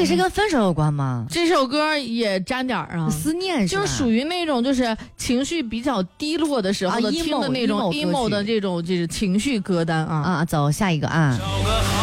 是跟分手有关吗？ 这首歌也沾点儿啊， 思念是吧？ 就是属于那种就是情绪比较低落的时候的听的那种 emo 的这种就是情绪歌单啊。 走下一个啊。